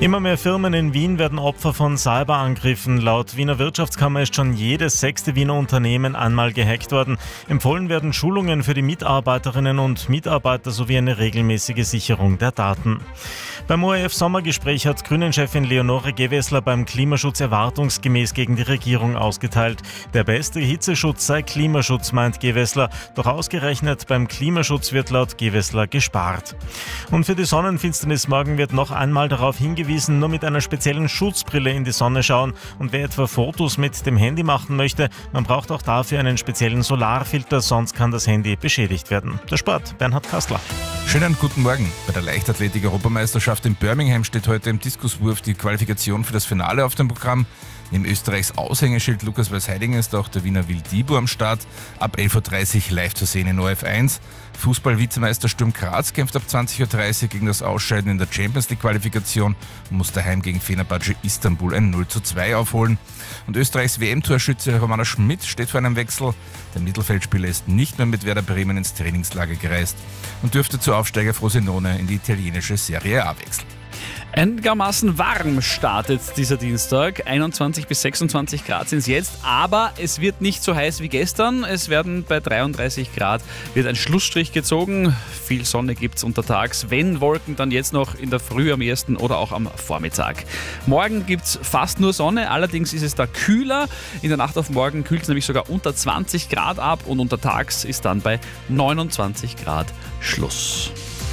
Immer mehr Firmen in Wien werden Opfer von Cyberangriffen. Laut Wiener Wirtschaftskammer ist schon jedes 6. Wiener Unternehmen einmal gehackt worden. Empfohlen werden Schulungen für die Mitarbeiterinnen und Mitarbeiter sowie eine regelmäßige Sicherung der Daten. Beim ORF-Sommergespräch hat Grünen-Chefin Leonore Gewessler beim Klimaschutz erwartungsgemäß gegen die Regierung ausgeteilt. Der beste Hitzeschutz sei Klimaschutz, meint Gewessler. Doch ausgerechnet beim Klimaschutz wird laut Gewessler gespart. Und für die Sonnenfinsternis morgen wird noch einmal darauf hingewiesen, nur mit einer speziellen Schutzbrille in die Sonne schauen. Und wer etwa Fotos mit dem Handy machen möchte, man braucht auch dafür einen speziellen Solarfilter, sonst kann das Handy beschädigt werden. Der Sport, Bernhard Kastler. Schönen guten Morgen. Bei der Leichtathletik-Europameisterschaft in Birmingham steht heute im Diskuswurf die Qualifikation für das Finale auf dem Programm. Neben Österreichs Aushängeschild Lukas Weiß-Heidinger ist auch der Wiener Wildibo am Start. Ab 11.30 Uhr live zu sehen in ORF1. Fußball-Vizemeister Sturm Graz kämpft ab 20.30 Uhr gegen das Ausscheiden in der Champions-League-Qualifikation und muss daheim gegen Fenerbahce Istanbul ein 0:2 aufholen. Und Österreichs WM-Torschütze Romana Schmidt steht vor einem Wechsel. Der Mittelfeldspieler ist nicht mehr mit Werder Bremen ins Trainingslager gereist und dürfte zu Aufsteiger Frosinone in die italienische Serie A wechseln. Einigermaßen warm startet dieser Dienstag. 21 bis 26 Grad sind es jetzt, aber es wird nicht so heiß wie gestern. Es werden bei 33 Grad wird ein Schlussstrich gezogen. Viel Sonne gibt es untertags. Wenn Wolken, dann jetzt noch in der Früh am ersten oder auch am Vormittag. Morgen gibt es fast nur Sonne, allerdings ist es da kühler. In der Nacht auf morgen kühlt es nämlich sogar unter 20 Grad ab und untertags ist dann bei 29 Grad Schluss.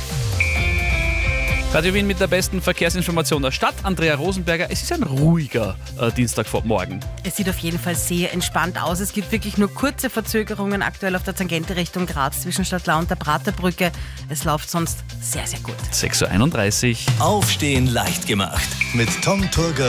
Radio Wien mit der besten Verkehrsinformation der Stadt. Andrea Rosenberger, es ist ein ruhiger Dienstagmorgen. Es sieht auf jeden Fall sehr entspannt aus. Es gibt wirklich nur kurze Verzögerungen aktuell auf der Tangente Richtung Graz zwischen Stadtlau und der Praterbrücke. Es läuft sonst sehr, sehr gut. 6.31 Uhr. Aufstehen leicht gemacht mit Tom Turger